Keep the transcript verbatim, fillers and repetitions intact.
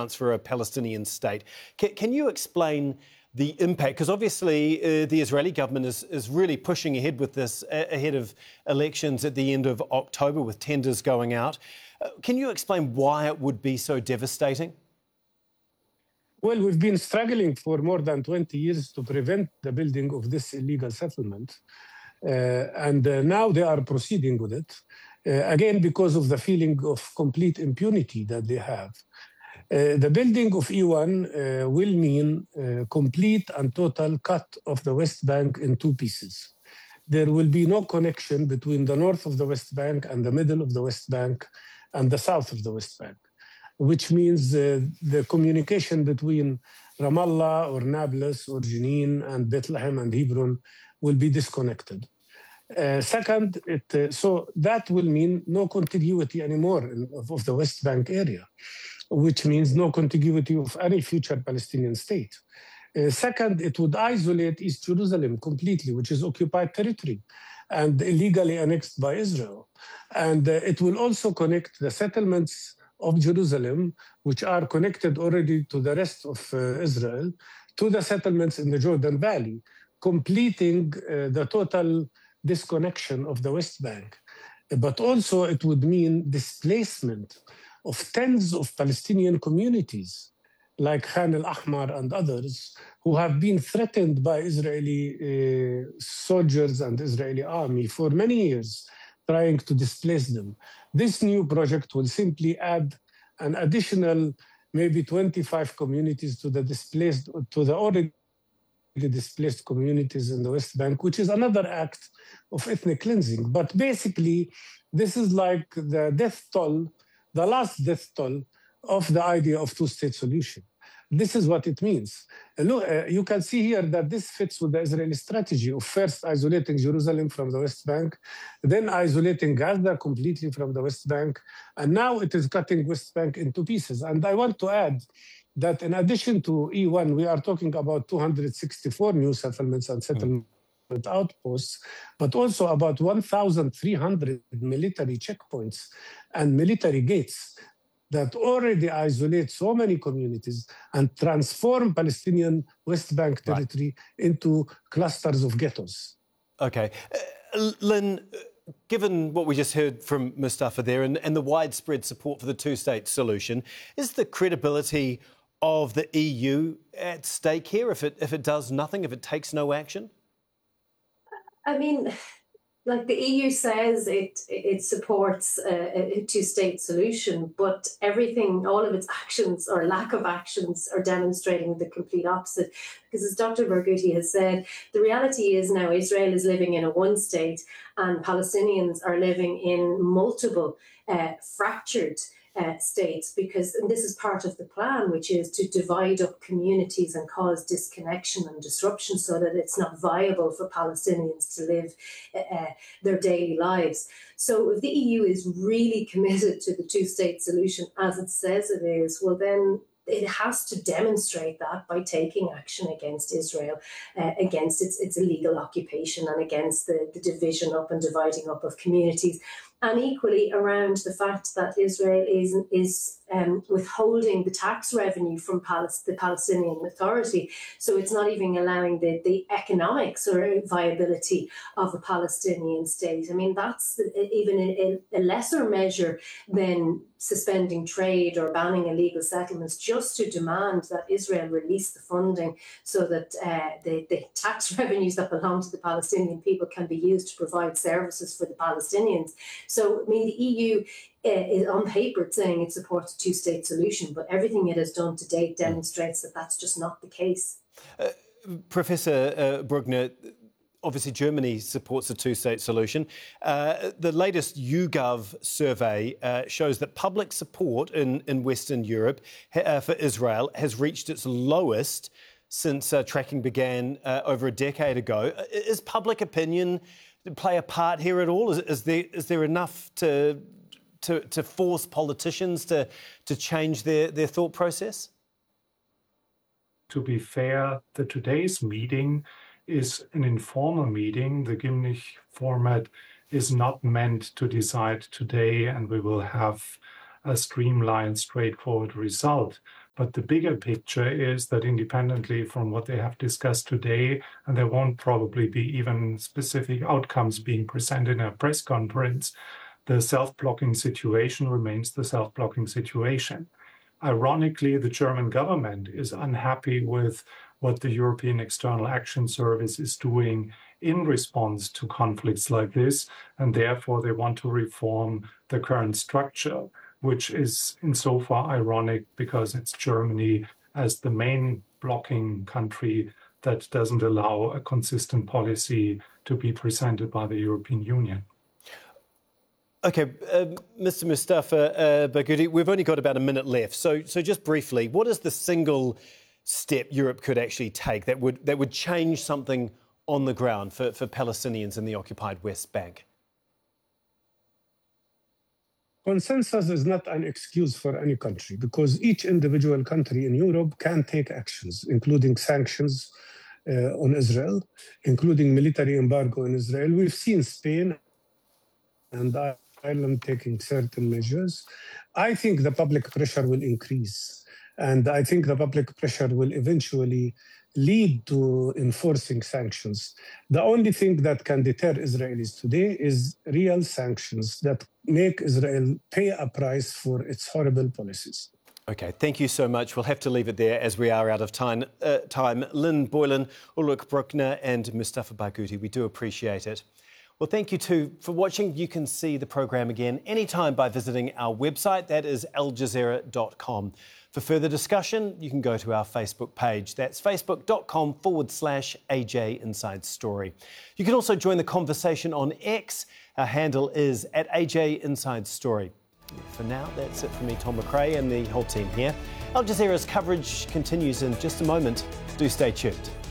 chance for a Palestinian state. Can, can you explain the impact? Because obviously uh, the Israeli government is, is really pushing ahead with this uh, ahead of elections at the end of October with tenders going out. Uh, can you explain why it would be so devastating? Well, we've been struggling for more than twenty years to prevent the building of this illegal settlement. Uh, and uh, now they are proceeding with it, uh, again, because of the feeling of complete impunity that they have. Uh, the building of E one uh, will mean uh, complete and total cut of the West Bank in two pieces. There will be no connection between the north of the West Bank and the middle of the West Bank and the south of the West Bank, which means uh, the communication between Ramallah or Nablus or Jenin and Bethlehem and Hebron will be disconnected. Uh, second, it, uh, so that will mean no contiguity anymore in, of, of the West Bank area, which means no contiguity of any future Palestinian state. Uh, second, it would isolate East Jerusalem completely, which is occupied territory and illegally annexed by Israel. And uh, it will also connect the settlements of Jerusalem, which are connected already to the rest of uh, Israel, to the settlements in the Jordan Valley, completing uh, the total disconnection of the West Bank. But also it would mean displacement of tens of Palestinian communities like Khan al-Ahmar and others who have been threatened by Israeli uh, soldiers and Israeli army for many years, trying to displace them. This new project will simply add an additional maybe twenty-five communities to the displaced, to the already displaced communities in the West Bank, which is another act of ethnic cleansing. But basically, this is like the death toll, the last death toll of the idea of two-state solution. This is what it means. Uh, look, uh, you can see here that this fits with the Israeli strategy of first isolating Jerusalem from the West Bank, then isolating Gaza completely from the West Bank, and now it is cutting West Bank into pieces. And I want to add that in addition to E one, we are talking about two hundred sixty-four new settlements and settlement mm. outposts, but also about one thousand three hundred military checkpoints and military gates that already isolate so many communities and transform Palestinian West Bank territory right. into clusters of ghettos. OK. Uh, Lynn, given what we just heard from Mustafa there and, and the widespread support for the two-state solution, is the credibility of the E U at stake here if it, if it does nothing, if it takes no action? I mean, like the E U says it it supports a, a two-state solution, but everything, all of its actions or lack of actions are demonstrating the complete opposite. Because as Doctor Barghouti has said, the reality is now Israel is living in a one-state and Palestinians are living in multiple uh, fractured Uh, states, because and this is part of the plan, which is to divide up communities and cause disconnection and disruption so that it's not viable for Palestinians to live uh, their daily lives. So if the E U is really committed to the two-state solution, as it says it is, well then it has to demonstrate that by taking action against Israel, uh, against its, its illegal occupation and against the, the division up and dividing up of communities. And equally around the fact that Israel is, is um, withholding the tax revenue from Palis- the Palestinian Authority. So it's not even allowing the, the economics or viability of a Palestinian state. I mean, that's even a, a lesser measure than suspending trade or banning illegal settlements, just to demand that Israel release the funding so that uh, the, the tax revenues that belong to the Palestinian people can be used to provide services for the Palestinians. So, I mean, the E U uh, is on paper saying it supports a two-state solution, but everything it has done to date demonstrates that that's just not the case. Uh, Professor uh, Bruckner, obviously Germany supports a two-state solution. Uh, the latest YouGov survey uh, shows that public support in, in Western Europe uh, for Israel has reached its lowest since uh, tracking began uh, over a decade ago. Is public opinion play a part here at all? Is, is there is there enough to to, to force politicians to to change their, their thought process? To be fair, the today's meeting is an informal meeting. The Gimnich format is not meant to decide today, and we will have a streamlined, straightforward result. But the bigger picture is that independently from what they have discussed today, and there won't probably be even specific outcomes being presented in a press conference, the self-blocking situation remains the self-blocking situation. Ironically, the German government is unhappy with what the European External Action Service is doing in response to conflicts like this, and therefore they want to reform the current structure, which is insofar ironic because it's Germany as the main blocking country that doesn't allow a consistent policy to be presented by the European Union. OK, uh, Mister Mustafa uh, Barghouti, we've only got about a minute left. So, so just briefly, what is the single step Europe could actually take that would that would change something on the ground for, for Palestinians in the occupied West Bank? Consensus is not an excuse for any country because each individual country in Europe can take actions, including sanctions uh, on Israel, including military embargo on Israel. We've seen Spain and Ireland taking certain measures. I think the public pressure will increase. And I think the public pressure will eventually lead to enforcing sanctions. The only thing that can deter Israelis today is real sanctions that make Israel pay a price for its horrible policies. OK, thank you so much. We'll have to leave it there as we are out of time. Uh, time. Lynn Boylan, Ulrich Bruckner and Mustafa Barghouti, we do appreciate it. Well, thank you too for watching. You can see the programme again anytime by visiting our website. That is al jazeera dot com. For further discussion, you can go to our Facebook page. That's facebook.com forward slash AJ Inside Story. You can also join the conversation on X. Our handle is at A J Inside Story. For now, that's it from me, Tom McRae, and the whole team here. Al Jazeera's coverage continues in just a moment. Do stay tuned.